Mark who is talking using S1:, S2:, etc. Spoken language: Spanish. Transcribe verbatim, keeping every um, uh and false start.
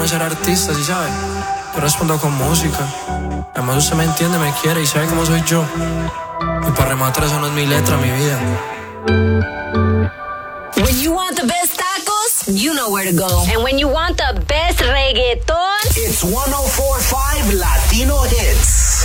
S1: no ser artista, ¿sí sabe? Yo respondo con música. Además usted me entiende, me quiere y sabe cómo soy yo. Y para rematar, eso no es mi letra, mi vida.
S2: When you want the best tacos, you know where to go. And when you want the best reggaeton,
S3: it's one oh four point five Latino Hits.